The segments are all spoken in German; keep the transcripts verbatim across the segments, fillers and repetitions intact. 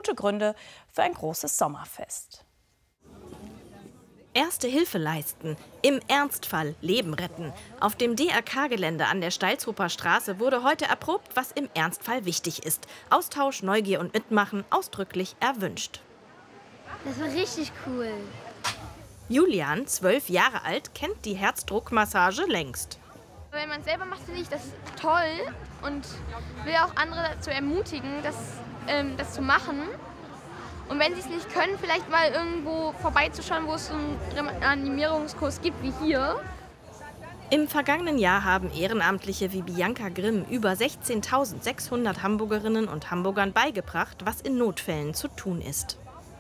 gute Gründe für ein großes Sommerfest. Erste Hilfe leisten, im Ernstfall Leben retten. Auf dem D R K-Gelände an der Steilshofer Straße wurde heute erprobt, was im Ernstfall wichtig ist. Austausch, Neugier und Mitmachen ausdrücklich erwünscht. Das war richtig cool. Julian, zwölf Jahre alt, kennt die Herzdruckmassage längst. Wenn man es selber macht, finde ich das toll und will auch andere dazu ermutigen, das, ähm, das zu machen. Und wenn sie es nicht können, vielleicht mal irgendwo vorbeizuschauen, wo es so einen Reanimierungskurs gibt wie hier. Im vergangenen Jahr haben Ehrenamtliche wie Bianca Grimm über sechzehntausendsechshundert Hamburgerinnen und Hamburgern beigebracht, was in Notfällen zu tun ist.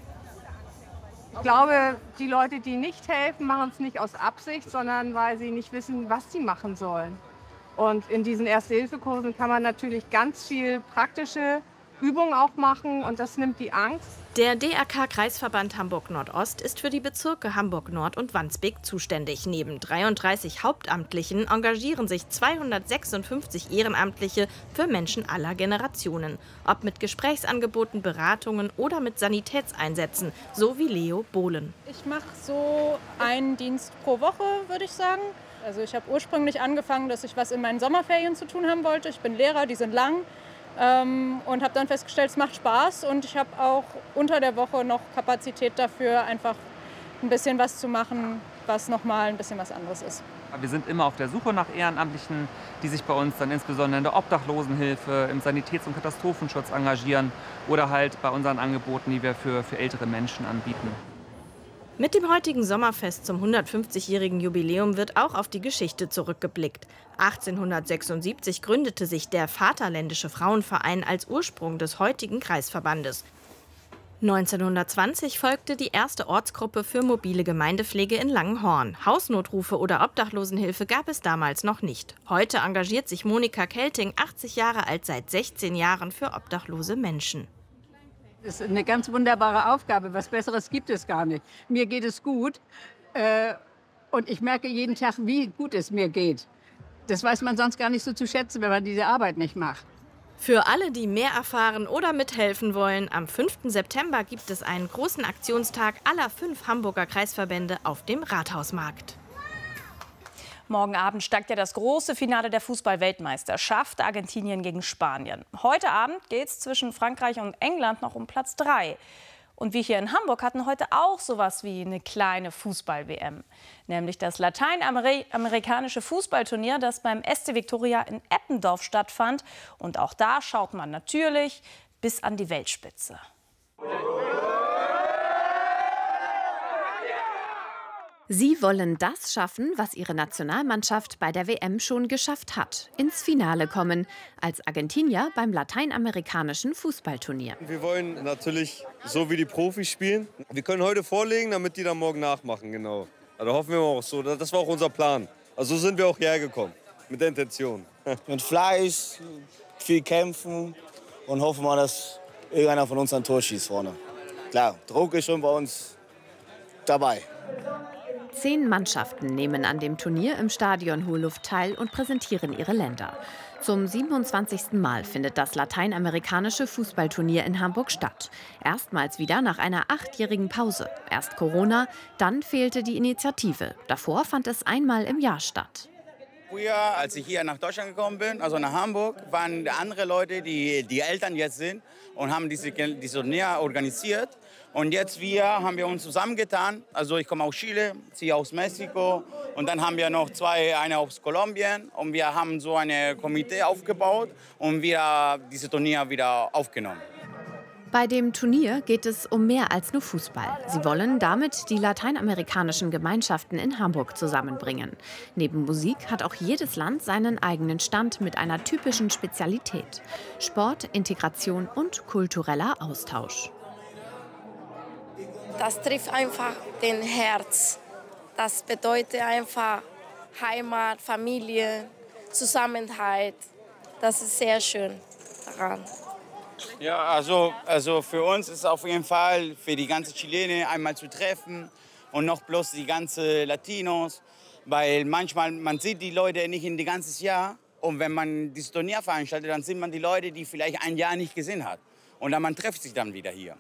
Ich glaube, die Leute, die nicht helfen, machen es nicht aus Absicht, sondern weil sie nicht wissen, was sie machen sollen. Und in diesen Erste-Hilfe-Kursen kann man natürlich ganz viel praktische Übungen auch machen und das nimmt die Angst. Der D R K-Kreisverband Hamburg-Nordost ist für die Bezirke Hamburg-Nord und Wandsbek zuständig. Neben dreiunddreißig Hauptamtlichen engagieren sich zweihundertsechsundfünfzig Ehrenamtliche für Menschen aller Generationen. Ob mit Gesprächsangeboten, Beratungen oder mit Sanitätseinsätzen, so wie Leo Bohlen. Ich mache so einen Dienst pro Woche, würde ich sagen. Also ich habe ursprünglich angefangen, dass ich was in meinen Sommerferien zu tun haben wollte. Ich bin Lehrer, die sind lang. Ähm, und habe dann festgestellt, es macht Spaß und ich habe auch unter der Woche noch Kapazität dafür, einfach ein bisschen was zu machen, was nochmal ein bisschen was anderes ist. Wir sind immer auf der Suche nach Ehrenamtlichen, die sich bei uns dann insbesondere in der Obdachlosenhilfe, im Sanitäts- und Katastrophenschutz engagieren oder halt bei unseren Angeboten, die wir für, für ältere Menschen anbieten. Mit dem heutigen Sommerfest zum hundertfünfzigjährigen Jubiläum wird auch auf die Geschichte zurückgeblickt. achtzehnhundertsechsundsiebzig gründete sich der Vaterländische Frauenverein als Ursprung des heutigen Kreisverbandes. neunzehnhundertzwanzig folgte die erste Ortsgruppe für mobile Gemeindepflege in Langenhorn. Hausnotrufe oder Obdachlosenhilfe gab es damals noch nicht. Heute engagiert sich Monika Kelting, achtzig Jahre alt, seit sechzehn Jahren für obdachlose Menschen. Das ist eine ganz wunderbare Aufgabe. Was Besseres gibt es gar nicht. Mir geht es gut äh, und ich merke jeden Tag, wie gut es mir geht. Das weiß man sonst gar nicht so zu schätzen, wenn man diese Arbeit nicht macht. Für alle, die mehr erfahren oder mithelfen wollen, am fünften September gibt es einen großen Aktionstag aller fünf Hamburger Kreisverbände auf dem Rathausmarkt. Morgen Abend steigt ja das große Finale der Fußball-Weltmeisterschaft, Argentinien gegen Spanien. Heute Abend geht es zwischen Frankreich und England noch um Platz drei. Und wir hier in Hamburg hatten heute auch sowas wie eine kleine Fußball-W M. Nämlich das lateinamerikanische Fußballturnier, das beim S C Viktoria in Eppendorf stattfand. Und auch da schaut man natürlich bis an die Weltspitze. Sie wollen das schaffen, was ihre Nationalmannschaft bei der W M schon geschafft hat: ins Finale kommen, als Argentinier beim lateinamerikanischen Fußballturnier. Wir wollen natürlich so wie die Profis spielen. Wir können heute vorlegen, damit die dann morgen nachmachen, genau. Also hoffen wir auch so. Das war auch unser Plan. Also so sind wir auch hierher gekommen, mit der Intention. Mit Fleiß, viel kämpfen und hoffen mal, dass irgendeiner von uns ein Tor schießt vorne. Klar, Druck ist schon bei uns dabei. Zehn Mannschaften nehmen an dem Turnier im Stadion Hohe Luft teil und präsentieren ihre Länder. Zum siebenundzwanzigsten Mal findet das lateinamerikanische Fußballturnier in Hamburg statt. Erstmals wieder nach einer achtjährigen Pause. Erst Corona, dann fehlte die Initiative. Davor fand es einmal im Jahr statt. Früher, als ich hier nach Deutschland gekommen bin, also nach Hamburg, waren andere Leute, die die Eltern jetzt sind und haben diese, diese Turnier organisiert. Und jetzt wir haben wir uns zusammengetan. Also ich komme aus Chile, sie aus Mexiko und dann haben wir noch zwei, eine aus Kolumbien und wir haben so ein Komitee aufgebaut und wir diese Turnier wieder aufgenommen. Bei dem Turnier geht es um mehr als nur Fußball. Sie wollen damit die lateinamerikanischen Gemeinschaften in Hamburg zusammenbringen. Neben Musik hat auch jedes Land seinen eigenen Stand mit einer typischen Spezialität: Sport, Integration und kultureller Austausch. Das trifft einfach den Herz. Das bedeutet einfach Heimat, Familie, Zusammenhalt. Das ist sehr schön daran. Ja, also, also für uns ist es auf jeden Fall für die ganzen Chilenen einmal zu treffen und noch bloß die ganzen Latinos, weil manchmal man sieht die Leute nicht in das ganze Jahr und wenn man dieses Turnier veranstaltet, dann sieht man die Leute, die vielleicht ein Jahr nicht gesehen hat und dann man trifft sich dann wieder hier.